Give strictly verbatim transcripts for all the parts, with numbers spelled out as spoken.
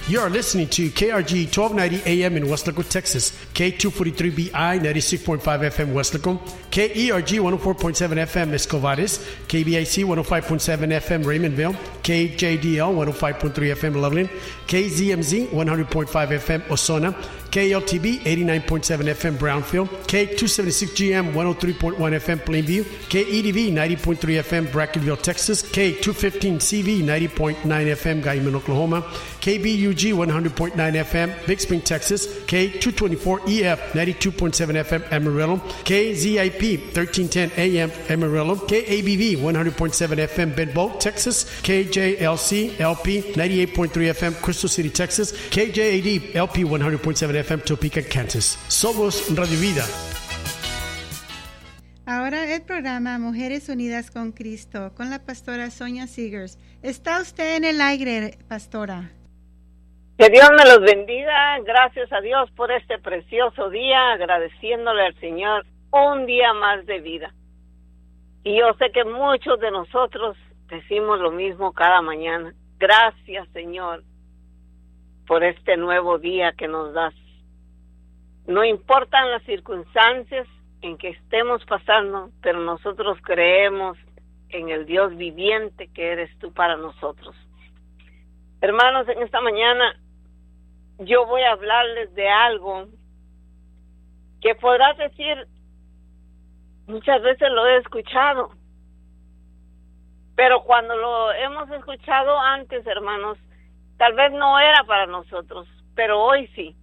You are listening to K R G twelve ninety A M in Weslaco, Texas, K two forty-three B I ninety-six point five F M Weslaco, K E R G one oh four point seven F M Escovares, K B I C one oh five point seven F M Raymondville, K J D L one oh five point three F M Loveland, K Z M Z one hundred point five F M Osona, K L T B eighty-nine point seven F M Brownfield, K two seventy-six G M one oh three point one F M Plainview, K E D V ninety point three F M Brackenville, Texas, K two fifteen C V ninety point nine F M Guyman, Oklahoma, K B U G one hundred point nine F M Big Spring, Texas, K two twenty-four E F ninety-two point seven F M Amarillo, K Z I P thirteen ten A M Amarillo, K A B V one hundred point seven F M Benbow, Texas, K J L C L P ninety-eight point three F M Crystal City, Texas, K J A D L P one hundred point seven F M Topeka, Kansas. Somos Radio Vida. Ahora el programa Mujeres Unidas con Cristo con la pastora Sonia Seegers. ¿Está usted en el aire, pastora? Que Dios me los bendiga. Gracias a Dios por este precioso día, agradeciéndole al Señor un día más de vida. Y yo sé que muchos de nosotros decimos lo mismo cada mañana. Gracias, Señor, por este nuevo día que nos das. No importan las circunstancias en que estemos pasando, pero nosotros creemos en el Dios viviente que eres tú para nosotros. Hermanos, en esta mañana yo voy a hablarles de algo que podrás decir, muchas veces lo he escuchado, pero cuando lo hemos escuchado antes, hermanos, tal vez no era para nosotros, pero hoy sí.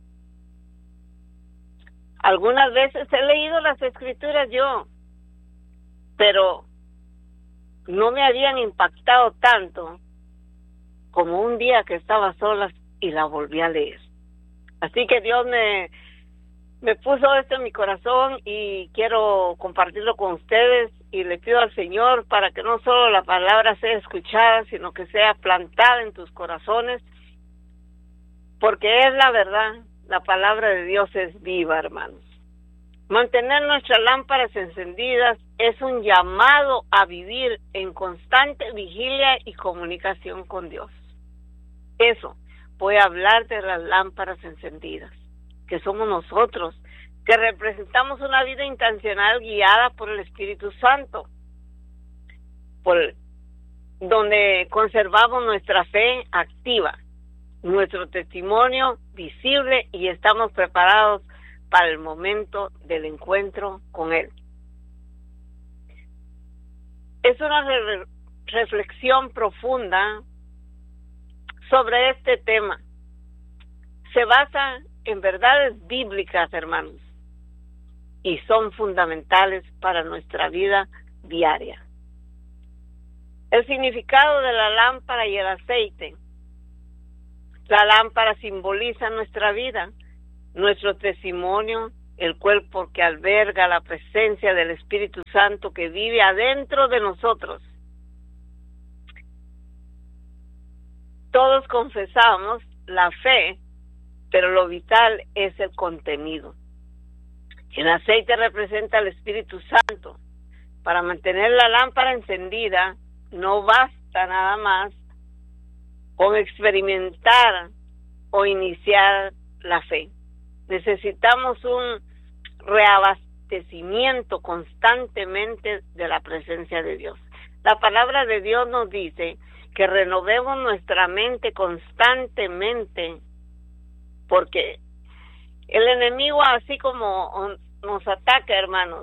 Algunas veces he leído las escrituras yo, pero no me habían impactado tanto como un día que estaba sola y la volví a leer. Así que Dios me, me puso esto en mi corazón y quiero compartirlo con ustedes, y le pido al Señor para que no solo la palabra sea escuchada, sino que sea plantada en tus corazones, porque es la verdad. La palabra de Dios es viva, hermanos. Mantener nuestras lámparas encendidas es un llamado a vivir en constante vigilia y comunicación con Dios. Eso, voy a hablar de las lámparas encendidas, que somos nosotros, que representamos una vida intencional guiada por el Espíritu Santo, por donde conservamos nuestra fe activa, nuestro testimonio visible, y estamos preparados para el momento del encuentro con Él. Es una re- reflexión profunda sobre este tema. Se basa en verdades bíblicas, hermanos, y son fundamentales para nuestra vida diaria. El significado de la lámpara y el aceite. La lámpara simboliza nuestra vida, nuestro testimonio, el cuerpo que alberga la presencia del Espíritu Santo que vive adentro de nosotros. Todos confesamos la fe, pero lo vital es el contenido. El aceite representa al Espíritu Santo. Para mantener la lámpara encendida, no basta nada más con experimentar o iniciar la fe. Necesitamos un reabastecimiento constantemente de la presencia de Dios. La palabra de Dios nos dice que renovemos nuestra mente constantemente, porque el enemigo, así como nos ataca, hermanos,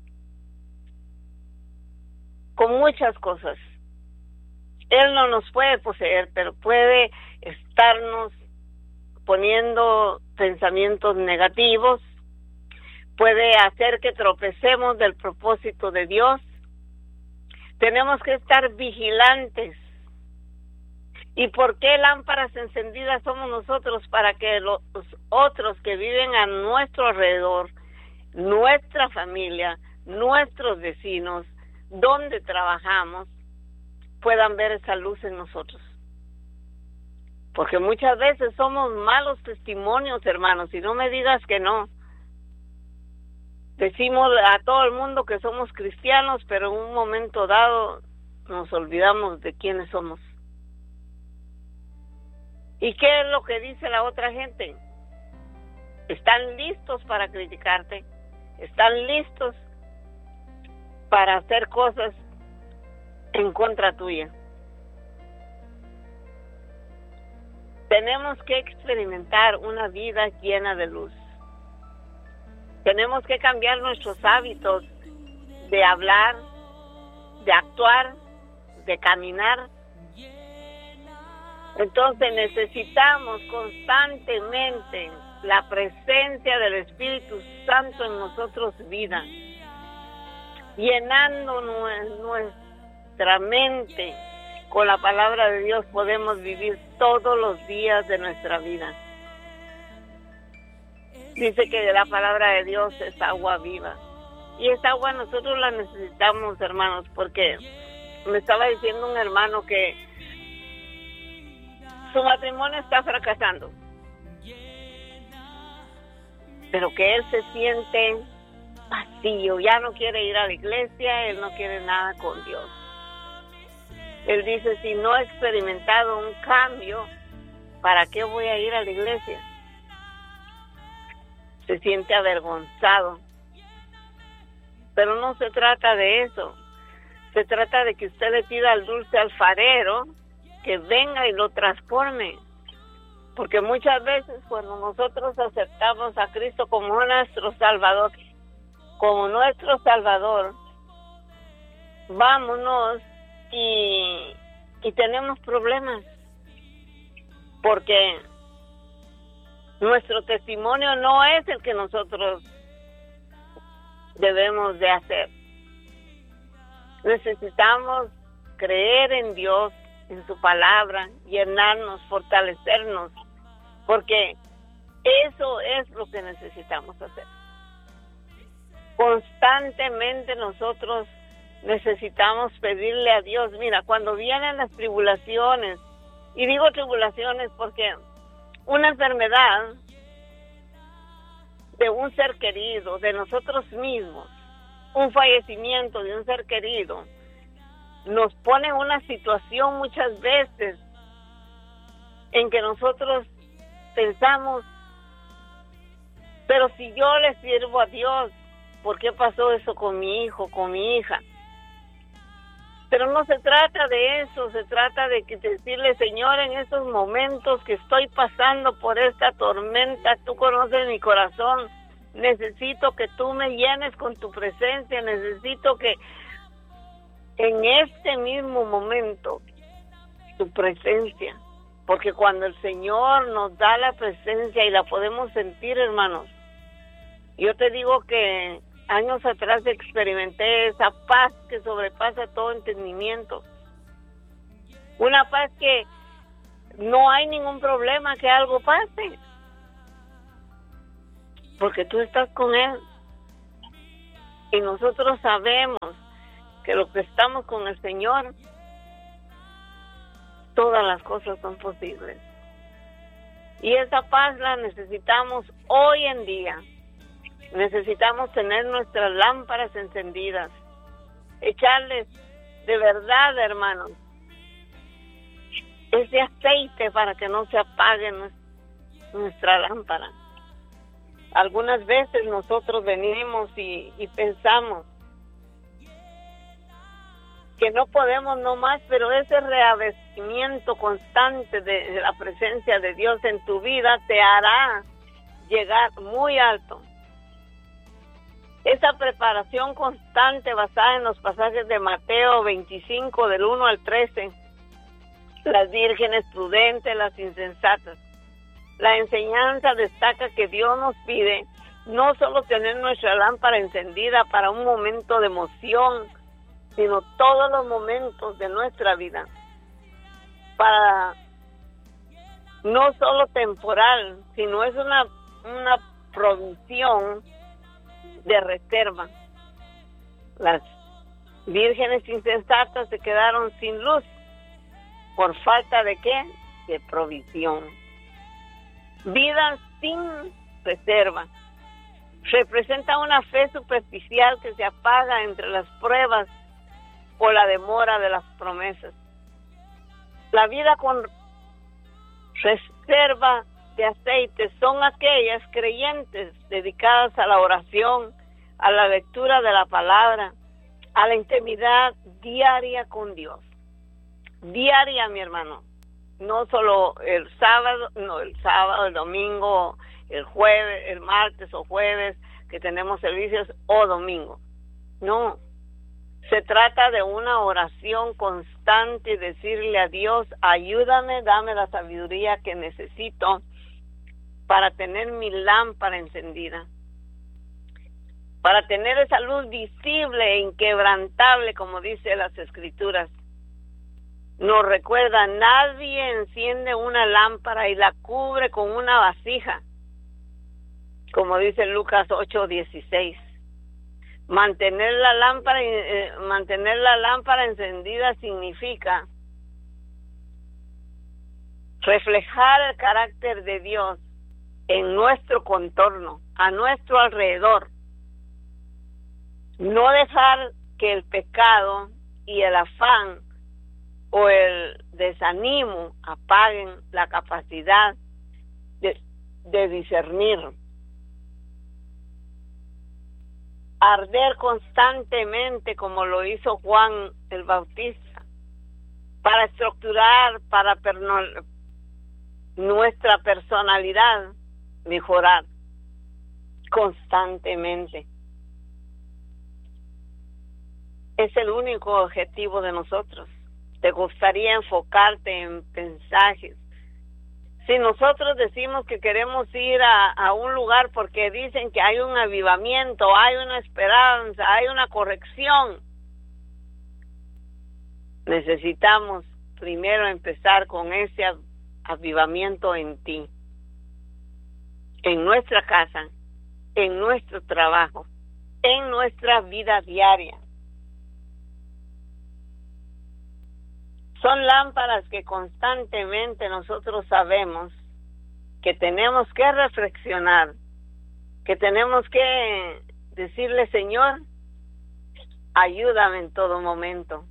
con muchas cosas, él no nos puede poseer, pero puede estarnos poniendo pensamientos negativos, puede hacer que tropecemos del propósito de Dios. Tenemos que estar vigilantes. ¿Y por qué lámparas encendidas somos nosotros? Para que los otros que viven a nuestro alrededor, nuestra familia, nuestros vecinos, donde trabajamos, puedan ver esa luz en nosotros. Porque muchas veces somos malos testimonios, hermanos, y no me digas que no. Decimos a todo el mundo que somos cristianos, pero en un momento dado nos olvidamos de quiénes somos. ¿Y qué es lo que dice la otra gente? Están listos para criticarte, están listos para hacer cosas en contra tuya. Tenemos que experimentar una vida llena de luz. Tenemos que cambiar nuestros hábitos de hablar, de actuar, de caminar. Entonces necesitamos constantemente la presencia del Espíritu Santo en nosotros vida, llenando nuestra mente con la palabra de Dios. Podemos vivir todos los días de nuestra vida. Dice que la palabra de Dios es agua viva, y esa agua nosotros la necesitamos, hermanos, porque me estaba diciendo un hermano que su matrimonio está fracasando, pero que él se siente vacío, ya no quiere ir a la iglesia, él no quiere nada con Dios. Él dice, si no he experimentado un cambio, ¿para qué voy a ir a la iglesia? Se siente avergonzado. Pero no se trata de eso. Se trata de que usted le pida al dulce alfarero que venga y lo transforme. Porque muchas veces cuando nosotros aceptamos a Cristo como nuestro Salvador, como nuestro Salvador, vámonos y, y tenemos problemas. Porque nuestro testimonio no es el que nosotros debemos de hacer. Necesitamos creer en Dios, en su palabra, llenarnos, fortalecernos, porque eso es lo que necesitamos hacer. Constantemente nosotros necesitamos pedirle a Dios. Mira, cuando vienen las tribulaciones, y digo tribulaciones porque una enfermedad de un ser querido, de nosotros mismos, un fallecimiento de un ser querido, nos pone en una situación muchas veces en que nosotros pensamos, pero si yo le sirvo a Dios, ¿por qué pasó eso con mi hijo, con mi hija? Pero no se trata de eso, se trata de que decirle, Señor, en estos momentos que estoy pasando por esta tormenta, tú conoces mi corazón, necesito que tú me llenes con tu presencia, necesito que en este mismo momento, tu presencia, porque cuando el Señor nos da la presencia y la podemos sentir, hermanos, yo te digo que años atrás experimenté esa paz que sobrepasa todo entendimiento. Una paz que no hay ningún problema que algo pase, porque tú estás con Él. Y nosotros sabemos que lo que estamos con el Señor, todas las cosas son posibles. Y esa paz la necesitamos hoy en día. Necesitamos tener nuestras lámparas encendidas, echarles de verdad, hermanos, ese aceite para que no se apague nuestra lámpara. Algunas veces nosotros venimos y, y pensamos que no podemos no más, pero ese reavestimiento constante de, de la presencia de Dios en tu vida te hará llegar muy alto. Esa preparación constante basada en los pasajes de Mateo veinticinco, del uno al trece, las vírgenes prudentes, las insensatas. La enseñanza destaca que Dios nos pide no solo tener nuestra lámpara encendida para un momento de emoción, sino todos los momentos de nuestra vida, para no solo temporal, sino es una, una provisión de reserva. Las vírgenes insensatas se quedaron sin luz. ¿Por falta de qué? De provisión. Vida sin reserva. Representa una fe superficial que se apaga entre las pruebas o la demora de las promesas. La vida con res- reserva de aceite son aquellas creyentes dedicadas a la oración, a la lectura de la palabra, a la intimidad diaria con Dios. Diaria, mi hermano. No solo el sábado, no el sábado, el domingo, el jueves, el martes o jueves que tenemos servicios o domingo. No. Se trata de una oración constante y decirle a Dios, ayúdame, dame la sabiduría que necesito para tener mi lámpara encendida, para tener esa luz visible e inquebrantable, como dice las Escrituras. Nos recuerda, nadie enciende una lámpara y la cubre con una vasija, como dice Lucas ocho dieciséis. Mantener la lámpara, eh, mantener la lámpara encendida significa reflejar el carácter de Dios en nuestro contorno, a nuestro alrededor. No dejar que el pecado y el afán o el desánimo apaguen la capacidad de, de discernir. Arder constantemente como lo hizo Juan el Bautista, para estructurar, para perno- nuestra personalidad, mejorar constantemente. Es el único objetivo de nosotros. ¿Te gustaría enfocarte en mensajes? Si nosotros decimos que queremos ir a, a un lugar porque dicen que hay un avivamiento, hay una esperanza, hay una corrección, necesitamos primero empezar con ese avivamiento en ti, en nuestra casa, en nuestro trabajo, en nuestra vida diaria. Son lámparas que constantemente nosotros sabemos que tenemos que reflexionar, que tenemos que decirle, Señor, ayúdame en todo momento.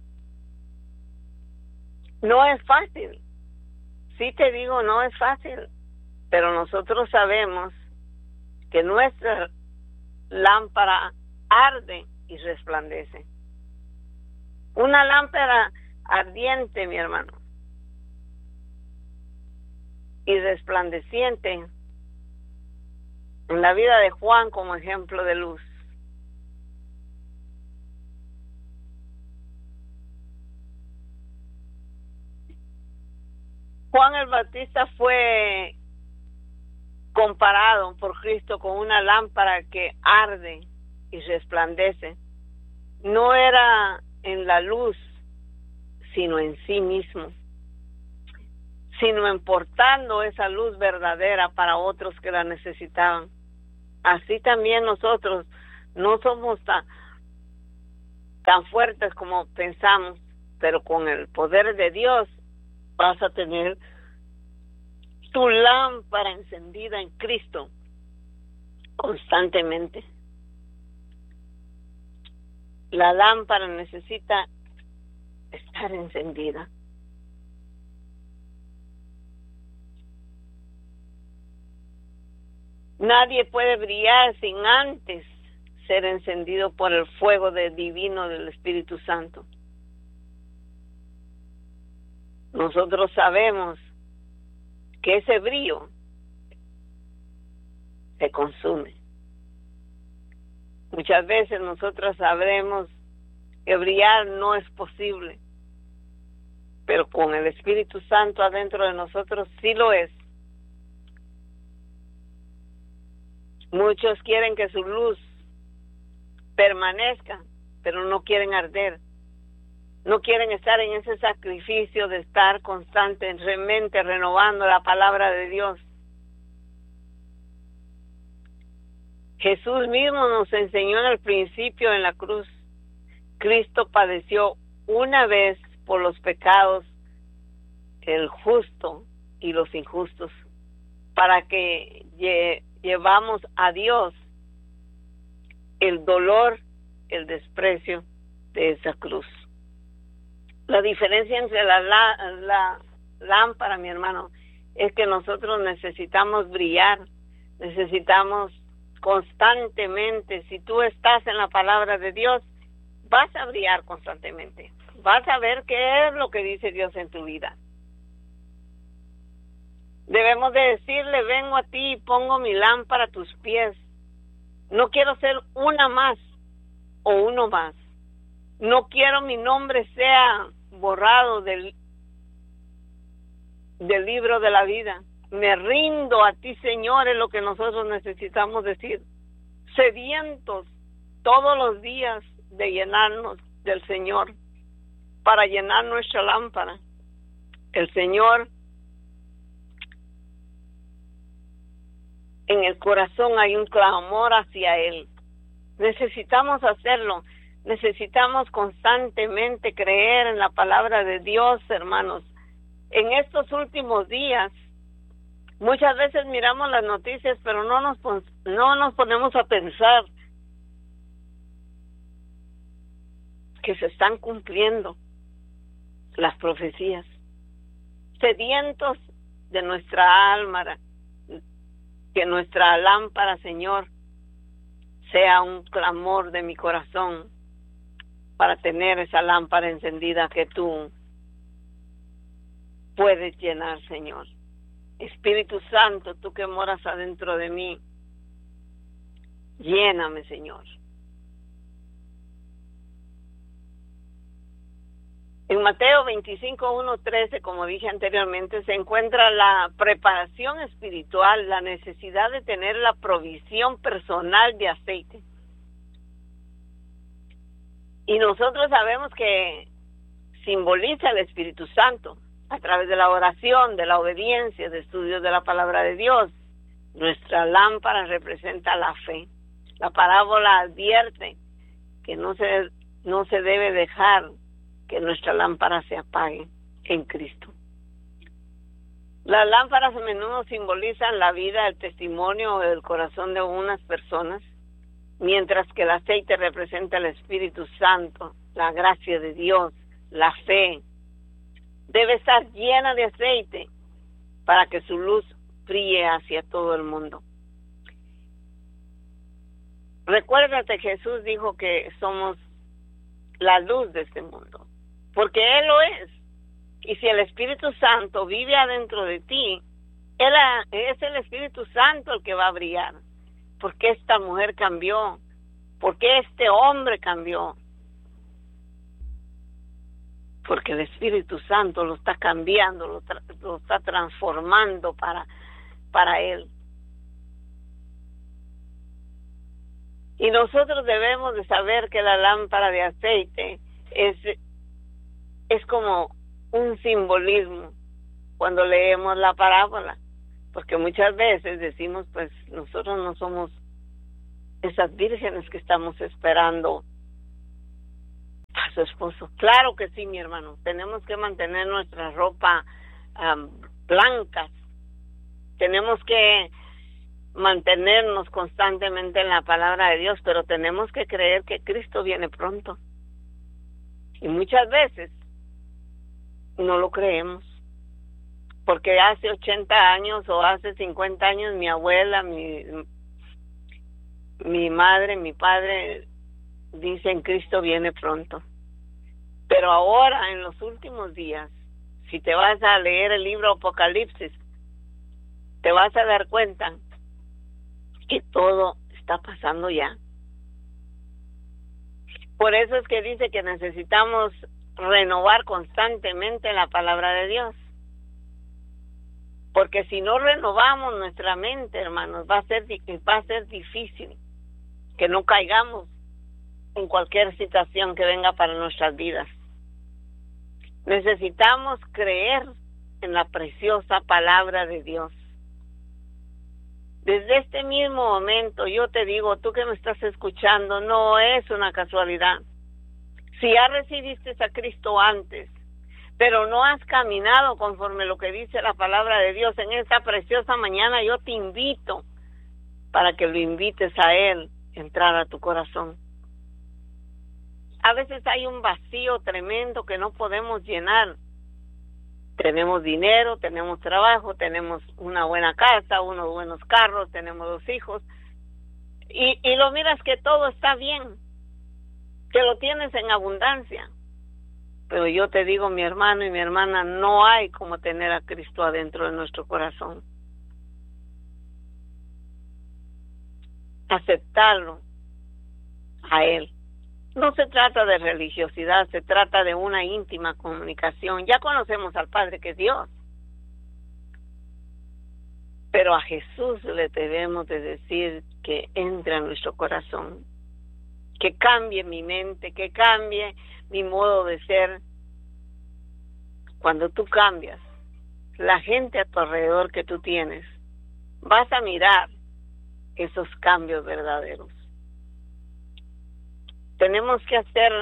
No es fácil, sí te digo, no es fácil, pero nosotros sabemos que nuestra lámpara arde y resplandece. Una lámpara ardiente, mi hermano, y resplandeciente en la vida de Juan como ejemplo de luz. Juan el Bautista fue comparado por Cristo con una lámpara que arde y resplandece. No era en la luz, sino en sí mismo, sino importando esa luz verdadera para otros que la necesitaban. Así también nosotros no somos tan, tan fuertes como pensamos, pero con el poder de Dios vas a tener tu lámpara encendida en Cristo constantemente. La lámpara necesita estar encendida. Nadie puede brillar sin antes ser encendido por el fuego de divino del Espíritu Santo. Nosotros sabemos que ese brillo se consume. Muchas veces nosotros sabremos que brillar no es posible, pero con el Espíritu Santo adentro de nosotros sí lo es. Muchos quieren que su luz permanezca, pero no quieren arder. No quieren estar en ese sacrificio de estar constantemente renovando la palabra de Dios. Jesús mismo nos enseñó en el principio en la cruz. Cristo padeció una vez por los pecados, el justo y los injustos, para que lle- llevamos a Dios el dolor, el desprecio de esa cruz. La diferencia entre la, la, la lámpara, mi hermano, es que nosotros necesitamos brillar, necesitamos constantemente. Si tú estás en la palabra de Dios, vas a brillar constantemente. Vas a ver qué es lo que dice Dios en tu vida. Debemos de decirle, vengo a ti y pongo mi lámpara a tus pies. No quiero ser una más o uno más. No quiero mi nombre sea borrado del, del libro de la vida. Me rindo a ti, Señor, es lo que nosotros necesitamos decir. Sedientos todos los días de llenarnos del Señor, para llenar nuestra lámpara. El Señor, en el corazón hay un clamor hacia Él. Necesitamos hacerlo. Necesitamos constantemente creer en la palabra de Dios, hermanos. En estos últimos días, muchas veces miramos las noticias, pero no nos, no nos ponemos a pensar que se están cumpliendo las profecías. Sedientos de nuestra alma, que nuestra lámpara, Señor, sea un clamor de mi corazón para tener esa lámpara encendida que tú puedes llenar, Señor. Espíritu Santo, tú que moras adentro de mí, lléname, Señor. En Mateo veinticinco, uno, trece, como dije anteriormente, se encuentra la preparación espiritual, la necesidad de tener la provisión personal de aceite. Y nosotros sabemos que simboliza el Espíritu Santo a través de la oración, de la obediencia, de estudios de la palabra de Dios. Nuestra lámpara representa la fe. La parábola advierte que no se, no se debe dejar que nuestra lámpara se apague en Cristo. Las lámparas a menudo simbolizan la vida, el testimonio o el corazón de unas personas, mientras que el aceite representa el Espíritu Santo, la gracia de Dios, la fe. Debe estar llena de aceite para que su luz brille hacia todo el mundo. Recuérdate, Jesús dijo que somos la luz de este mundo, porque Él lo es. Y si el Espíritu Santo vive adentro de ti, Él es el Espíritu Santo el que va a brillar. ¿Por qué esta mujer cambió? ¿Por qué este hombre cambió? Porque el Espíritu Santo lo está cambiando, lo, tra- lo está transformando para, para Él. Y nosotros debemos de saber que la lámpara de aceite es, es como un simbolismo cuando leemos la parábola, porque muchas veces decimos, pues nosotros no somos esas vírgenes que estamos esperando a su esposo. Claro que sí, mi hermano, tenemos que mantener nuestra ropa um, blancas, tenemos que mantenernos constantemente en la palabra de Dios, pero tenemos que creer que Cristo viene pronto. Y muchas veces no lo creemos, porque hace ochenta años o hace cincuenta años mi abuela, mi, mi madre, mi padre dicen Cristo viene pronto. Pero ahora, en los últimos días, si te vas a leer el libro Apocalipsis, te vas a dar cuenta que todo está pasando ya. Por eso es que dice que necesitamos renovar constantemente la palabra de Dios. Porque si no renovamos nuestra mente, hermanos, va a ser, va a ser difícil que no caigamos en cualquier situación que venga para nuestras vidas. Necesitamos creer en la preciosa palabra de Dios. Desde este mismo momento, yo te digo, tú que me estás escuchando, no es una casualidad. Si ya recibiste a Cristo antes, pero no has caminado conforme lo que dice la palabra de Dios, en esta preciosa mañana yo te invito para que lo invites a Él a entrar a tu corazón. A veces hay un vacío tremendo que no podemos llenar, Tenemos dinero, tenemos trabajo, tenemos una buena casa, unos buenos carros, tenemos dos hijos. Y, y lo miras que todo está bien, que lo tienes en abundancia. Pero yo te digo, mi hermano y mi hermana, no hay como tener a Cristo adentro de nuestro corazón. Aceptarlo a Él. No se trata de religiosidad, se trata de una íntima comunicación. Ya conocemos al Padre, que es Dios. Pero a Jesús le debemos de decir que entre a nuestro corazón, que cambie mi mente, que cambie mi modo de ser. Cuando tú cambias, la gente a tu alrededor que tú tienes, vas a mirar esos cambios verdaderos. Tenemos que hacer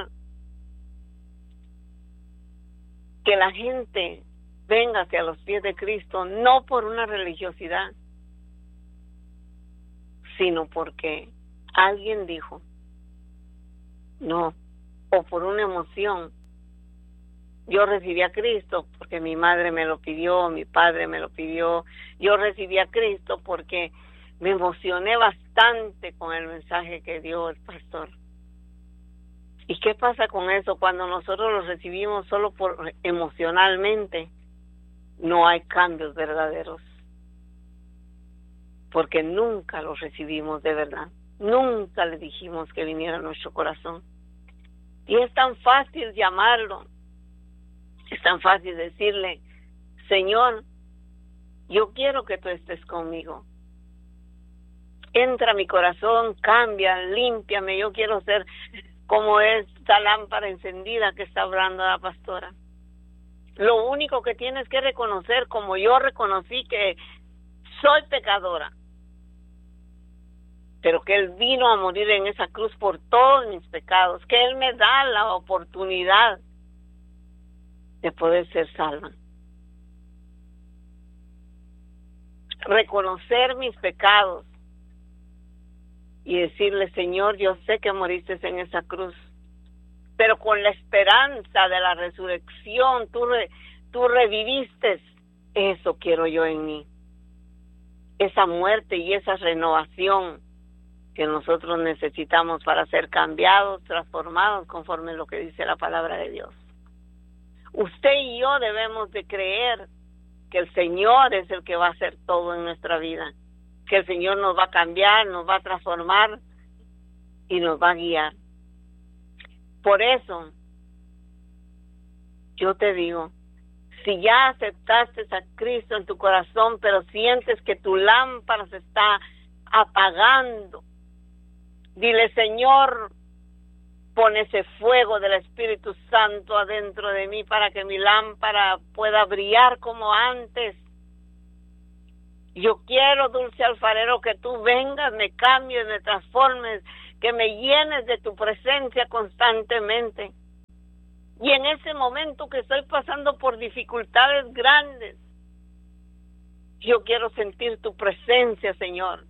que la gente venga hacia los pies de Cristo, no por una religiosidad, sino porque alguien dijo, no, o por una emoción. Yo recibí a Cristo porque mi madre me lo pidió, mi padre me lo pidió. Yo recibí a Cristo porque me emocioné bastante con el mensaje que dio el pastor. ¿Y qué pasa con eso? Cuando nosotros lo recibimos solo por emocionalmente, no hay cambios verdaderos. Porque nunca lo recibimos de verdad. Nunca le dijimos que viniera a nuestro corazón. Y es tan fácil llamarlo. Es tan fácil decirle, Señor, yo quiero que tú estés conmigo. Entra a mi corazón, cambia, límpiame. Yo quiero ser como esta lámpara encendida que está hablando la pastora. Lo único que tienes que reconocer, como yo reconocí que soy pecadora, pero que Él vino a morir en esa cruz por todos mis pecados, que Él me da la oportunidad de poder ser salva. Reconocer mis pecados y decirle, Señor, yo sé que moriste en esa cruz, pero con la esperanza de la resurrección, tú, re, tú reviviste. Eso quiero yo en mí. Esa muerte y esa renovación que nosotros necesitamos para ser cambiados, transformados conforme a lo que dice la palabra de Dios. Usted y yo debemos de creer que el Señor es el que va a hacer todo en nuestra vida, que el Señor nos va a cambiar, nos va a transformar y nos va a guiar. Por eso, yo te digo, si ya aceptaste a Cristo en tu corazón, pero sientes que tu lámpara se está apagando, dile, Señor, pon ese fuego del Espíritu Santo adentro de mí para que mi lámpara pueda brillar como antes. Yo quiero, dulce alfarero, que tú vengas, me cambies, me transformes, que me llenes de tu presencia constantemente. Y en ese momento que estoy pasando por dificultades grandes, yo quiero sentir tu presencia, Señor.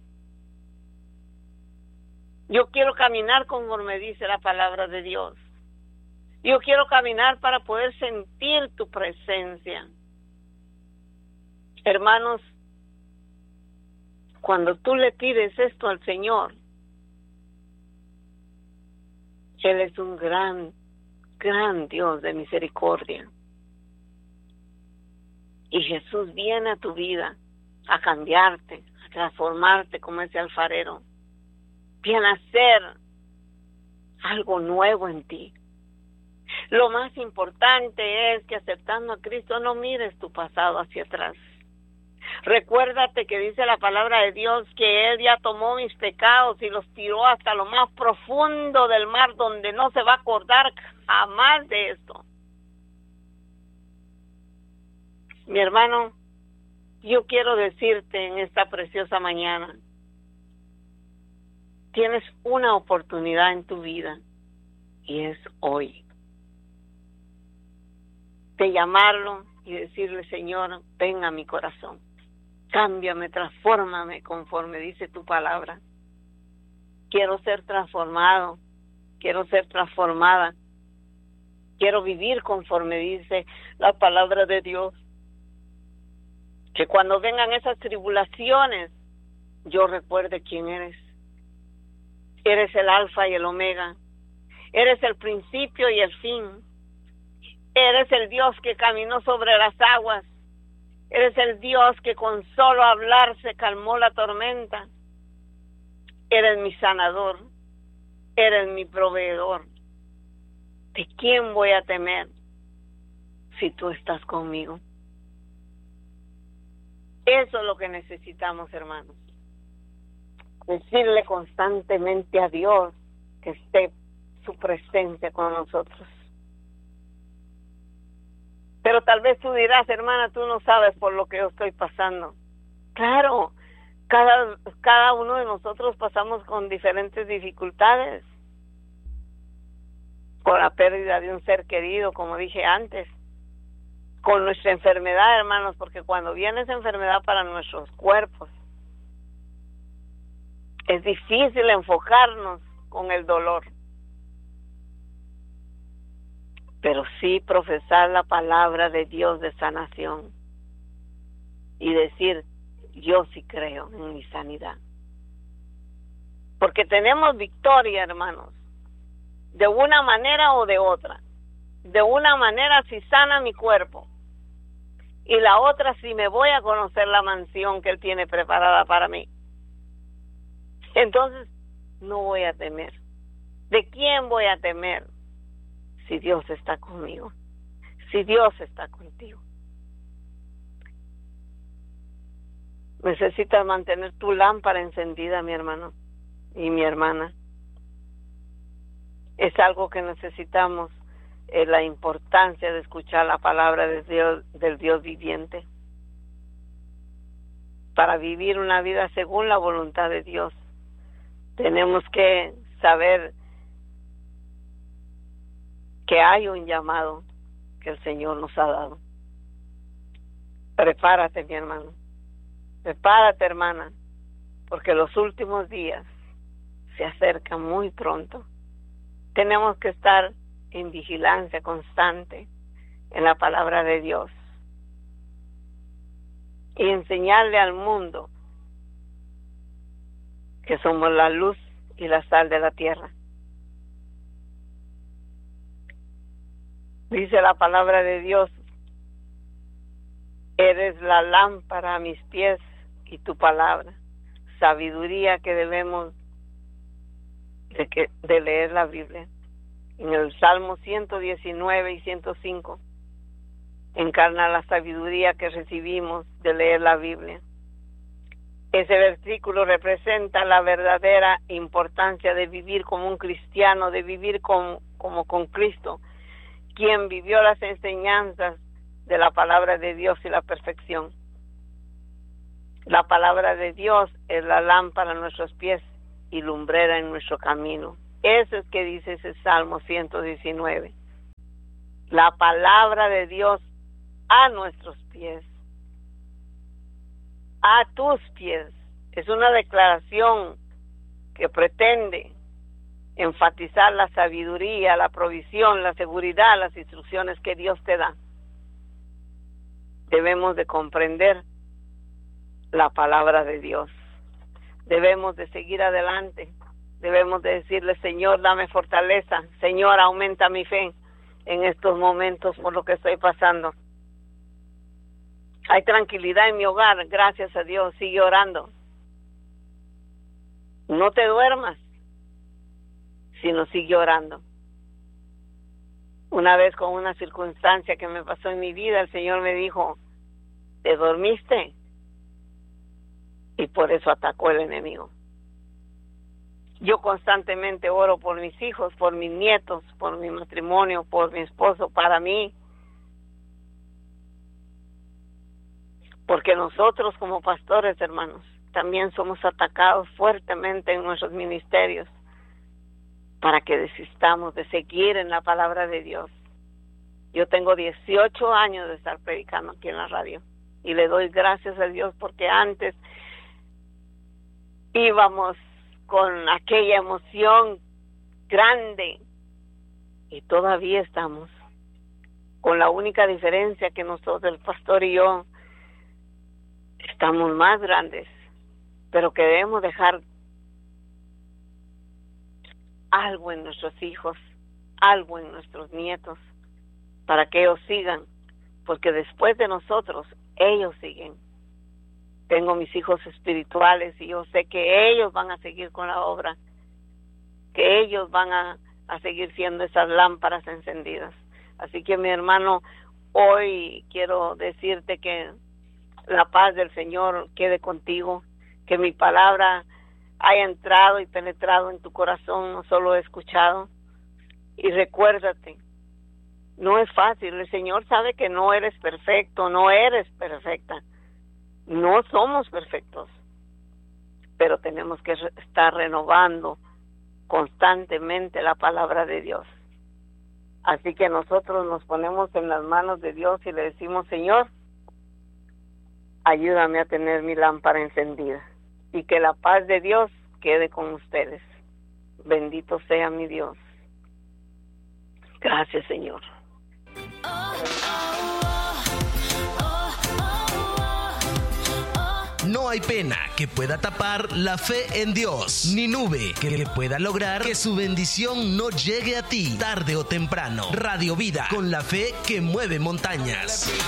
Yo quiero caminar conforme dice la palabra de Dios. Yo quiero caminar para poder sentir tu presencia. Hermanos, cuando tú le pides esto al Señor, Él es un gran, gran Dios de misericordia. Y Jesús viene a tu vida a cambiarte, a transformarte como ese alfarero. Viene a hacer algo nuevo en ti. Lo más importante es que aceptando a Cristo no mires tu pasado hacia atrás. Recuérdate que dice la palabra de Dios que Él ya tomó mis pecados y los tiró hasta lo más profundo del mar, donde no se va a acordar jamás de esto. Mi hermano, yo quiero decirte en esta preciosa mañana, tienes una oportunidad en tu vida y es hoy de llamarlo y decirle, Señor, ven a mi corazón, cámbiame, transfórmame conforme dice tu palabra. Quiero ser transformado, quiero ser transformada, quiero vivir conforme dice la palabra de Dios. Que cuando vengan esas tribulaciones, yo recuerde quién eres. Eres el alfa y el omega. Eres el principio y el fin. Eres el Dios que caminó sobre las aguas. Eres el Dios que con solo hablar se calmó la tormenta. Eres mi sanador. Eres mi proveedor. ¿De quién voy a temer si tú estás conmigo? Eso es lo que necesitamos, hermanos. Decirle constantemente a Dios que esté su presencia con nosotros. Pero tal vez tú dirás, hermana, tú no sabes por lo que yo estoy pasando. Claro, cada, cada uno de nosotros pasamos con diferentes dificultades. Con la pérdida de un ser querido, como dije antes. Con nuestra enfermedad, hermanos, porque cuando viene esa enfermedad para nuestros cuerpos, es difícil enfocarnos con el dolor. Pero sí profesar la palabra de Dios de sanación y decir, yo sí creo en mi sanidad. Porque tenemos victoria, hermanos, de una manera o de otra. De una manera si sana mi cuerpo, y la otra si me voy a conocer la mansión que Él tiene preparada para mí. Entonces no voy a temer. ¿De quién voy a temer? Si Dios está conmigo, si Dios está contigo. Necesitas mantener tu lámpara encendida, mi hermano y mi hermana. Es algo que necesitamos, eh, la importancia de escuchar la palabra de Dios, del Dios viviente, para vivir una vida según la voluntad de Dios. Tenemos que saber que hay un llamado que el Señor nos ha dado. Prepárate, mi hermano. Prepárate, hermana, porque los últimos días se acercan muy pronto. Tenemos que estar en vigilancia constante en la palabra de Dios y enseñarle al mundo que somos la luz y la sal de la tierra. Dice la palabra de Dios, eres la lámpara a mis pies y tu palabra, sabiduría que debemos de, que, de leer la Biblia. En el Salmo ciento diecinueve y ciento cinco encarna la sabiduría que recibimos de leer la Biblia. Ese versículo representa la verdadera importancia de vivir como un cristiano, de vivir con, como con Cristo, quien vivió las enseñanzas de la palabra de Dios y la perfección. La palabra de Dios es la lámpara a nuestros pies y lumbrera en nuestro camino. Eso es que dice ese Salmo ciento diecinueve. La palabra de Dios a nuestros pies, a tus pies. Es una declaración que pretende enfatizar la sabiduría, la provisión, la seguridad, las instrucciones que Dios te da. Debemos de comprender la palabra de Dios. Debemos de seguir adelante. Debemos de decirle, Señor, dame fortaleza. Señor, aumenta mi fe en estos momentos por lo que estoy pasando. Hay tranquilidad en mi hogar, gracias a Dios. Sigue orando. No te duermas, sino sigue orando. Una vez con una circunstancia que me pasó en mi vida, el Señor me dijo, ¿te dormiste? Y por eso atacó el enemigo. Yo constantemente oro por mis hijos, por mis nietos, por mi matrimonio, por mi esposo, para mí. Porque nosotros como pastores, hermanos, también somos atacados fuertemente en nuestros ministerios para que desistamos de seguir en la palabra de Dios. Yo tengo dieciocho años de estar predicando aquí en la radio y le doy gracias a Dios porque antes íbamos con aquella emoción grande y todavía estamos, con la única diferencia que nosotros, el pastor y yo, estamos más grandes, pero que debemos dejar algo en nuestros hijos, algo en nuestros nietos, para que ellos sigan, porque después de nosotros, ellos siguen. Tengo mis hijos espirituales y yo sé que ellos van a seguir con la obra, que ellos van a, a seguir siendo esas lámparas encendidas. Así que, mi hermano, hoy quiero decirte que la paz del Señor quede contigo, que mi palabra haya entrado y penetrado en tu corazón, no solo he escuchado. Y recuérdate, no es fácil, el Señor sabe que no eres perfecto, no eres perfecta, no somos perfectos, pero tenemos que re- estar renovando constantemente la palabra de Dios. Así que nosotros nos ponemos en las manos de Dios y le decimos: Señor, ayúdame a tener mi lámpara encendida, y que la paz de Dios quede con ustedes. Bendito sea mi Dios. Gracias, Señor. No hay pena que pueda tapar la fe en Dios, ni nube que pueda lograr que su bendición no llegue a ti tarde o temprano. Radio Vida, con la fe que mueve montañas.